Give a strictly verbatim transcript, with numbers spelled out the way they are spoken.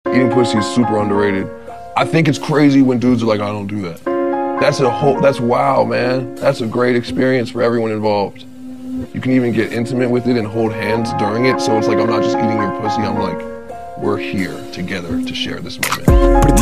Eating pussy is super underrated. I think it's crazy when dudes are like, I don't do that. That's a whole, that's wow, man. That's a great experience for everyone involved. You can even get intimate with it and hold hands during it, so it's like I'm not just eating your pussy, I'm like, we're here together to share this moment.